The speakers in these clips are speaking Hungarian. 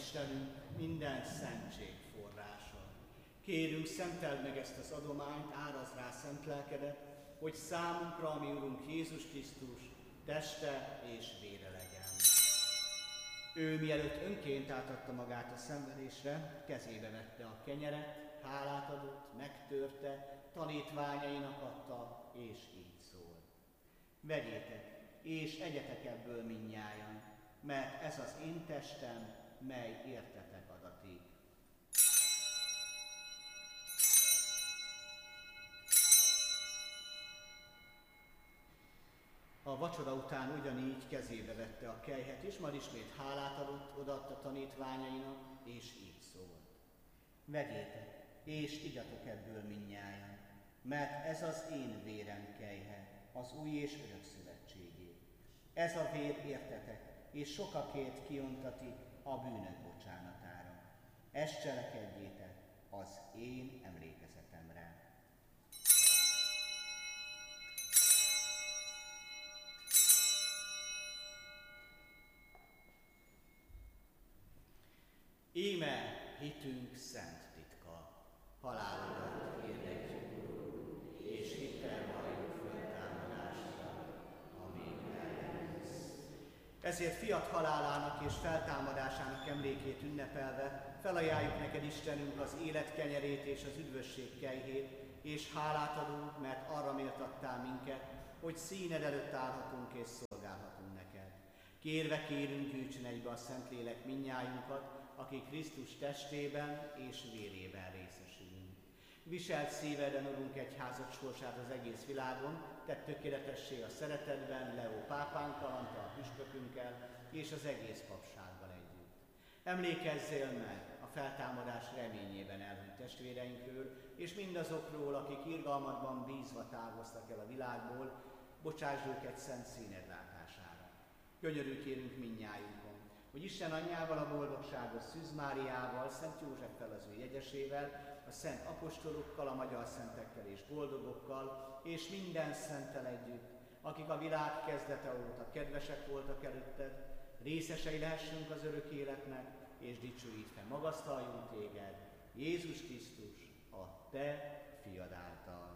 Istenünk, minden szentség forrása. Kérünk, szenteld meg ezt az adományt, árazd rá szent lelkedet, hogy számunkra, a mi Urunk Jézus Krisztus, teste és vére legyen. Ő mielőtt önként átadta magát a szenvedésre, kezébe vette a kenyeret, hálát adott, megtörte, tanítványainak adta, és így szól. Vegyétek, és egyetek ebből mindnyájan, mert ez az én testem, mely értetek adatik. A vacsora után ugyanígy kezébe vette a kelyhet, és majd ismét hálát adott, odaadta tanítványainak, és így szólt. Vegyétek, és igyatok ebből mindnyájan, mert ez az én vérem kelyhe, az új és örök szövetségé. Ez a vér értetek, és sokakért kiontatik a bűnök bocsánatára. Ezt cselekedjétek az én emlékezetemre. Íme hitünk szent titka, halálodat hirdetjük, és hittel valljuk föltámadásra, amíg eljössz. Ezért fiat halálának és feltámadásának emlékét ünnepelve felajánljuk neked, Istenünk, az élet kenyerét és az üdvösség kelyhét, és hálát adunk, mert arra méltattál minket, hogy színed előtt állhatunk és szolgálhatunk neked. Kérve kérünk, gyűjtsön egybe a Szentlélek mindnyájunkat, akik Krisztus testében és vérében részesülünk. Viselt szíveden, Urunk, egyházad sorsát az egész világon, tedd tökéletessé a szeretetben, Leó pápánkkal, Antal püspökünkkel és az egész papsággal együtt. Emlékezzél meg a feltámadás reményében elhunyt testvéreinkről, és mindazokról, akik irgalmadban bízva távoztak el a világból, bocsáss őket szent színed látására. Könyörű kérünk mindnyájunkon, hogy Isten anyjával, a boldogságos Szűz Máriával, Szent Józseffel, az ő jegyesével, a szent apostolokkal, a magyar szentekkel és boldogokkal, és minden szenttel együtt, akik a világ kezdete óta kedvesek voltak előtted, részesei lehessünk az örök életnek, és dicsőítve magasztaljunk téged, Jézus Krisztus, a te fiad által.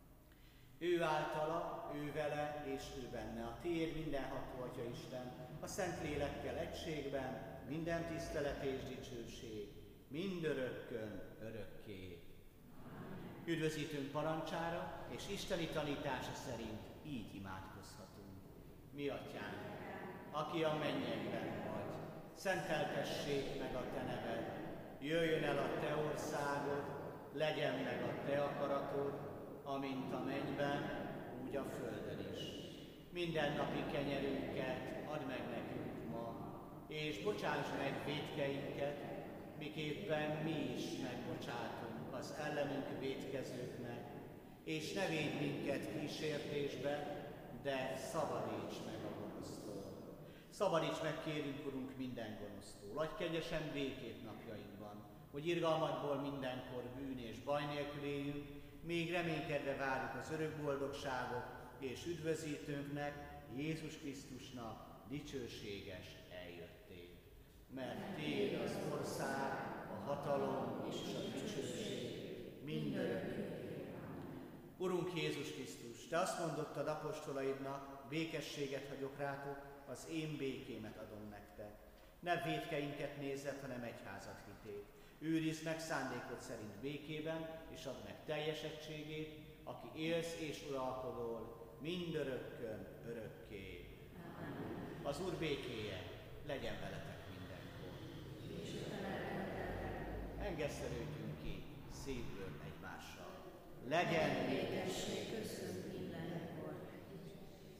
Ő általa, ő vele és ő benne, a tiéd mindenható Atya Isten, a Szent Lélekkel egységben, minden tisztelet és dicsőség, mindörökkön örökké. Üdvözítünk parancsára, és isteni tanítása szerint így imádkozhatunk. Mi Atyánk, aki a mennyekben vagy, szenteltessék meg a te neved, jöjjön el a te országod, legyen meg a te akaratod, amint a mennyben, úgy a földön is. Mindennapi kenyerünket add meg nekünk ma, és bocsáss meg vétkeinket, miképpen mi is megbocsátunk az ellenünk vétkezőknek, és ne védj minket kísértésbe, de szabadíts meg a gonosztól. Szabadíts meg, kérünk, Urunk, minden gonosztól. Adj kegyesen békét napjainkban, hogy irgalmadból mindenkor bűn és baj nélkül éljünk, még reménykedve várjuk az örök boldogságot, és üdvözítőnknek, Jézus Krisztusnak dicsőséges eljöttét. Mert tiéd az ország, a hatalom és a dicsőség mindörökké. Urunk Jézus Krisztus, te azt mondottad apostolaidnak, békességet hagyok rátok, az én békémet adom nektek. Ne vétkeinket nézzed, hanem egyházat hitét. Őrizd meg szándékod szerint békében, és add meg teljes egységét, aki élsz és uralkodol, mindörökkön örökké. Amen. Az Úr békéje legyen veletek mindenkor. Engesztelődjünk ki szívből egymással. Legyen békesség köztünk.